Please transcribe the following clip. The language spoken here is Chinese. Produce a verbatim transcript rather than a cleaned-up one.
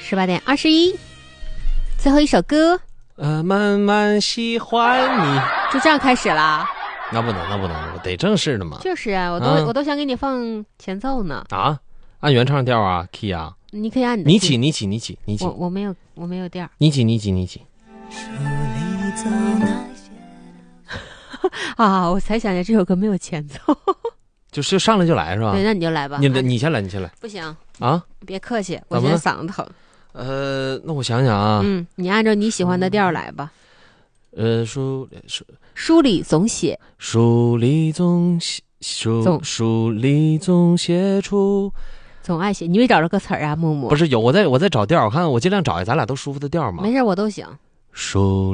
十八点二十一，最后一首歌。 呃，慢慢喜欢你， 就这样开始了？ 那不能，那不能，我得正式的嘛。 就是啊，我都、 嗯、 我都想给你放前奏呢。 啊，按原唱调啊 ，key 啊。 你可以按你的。 你起，你起，你起，你起。 我我没有，我没有调。 你起，你起，你起。 啊，我才想起来这首歌没有前奏。 就是上来就来是吧？ 对，那你就来吧。 你你先来，你先来。 不行啊， 别客气，我现在嗓子疼。 呃，那我想想啊， 嗯，你按照你喜欢的调来吧。 呃，书书书里总写， 书里总写书书里总写出， 总爱写。你没找着歌词啊，木木？ 不是有，我在我在找调，我看我尽量找一咱俩都舒服的调嘛。 没事，我都行。 书。